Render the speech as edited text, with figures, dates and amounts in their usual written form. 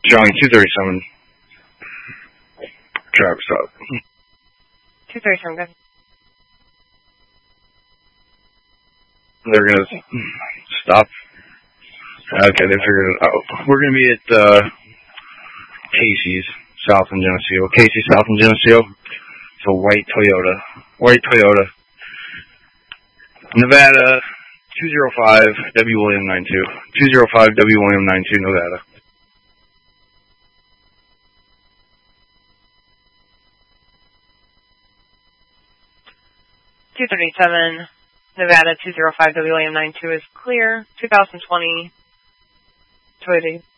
Showing 237. Traffic stop. 237, good. They're gonna stop. Okay, they figured it out. We're gonna be at Casey's, south in Geneseo. Casey's, south in Geneseo. It's a white Toyota. Nevada 205 W William 92. 205 W William 92, Nevada. .237 Nevada 205 W William 92 is clear. 2020 Toyota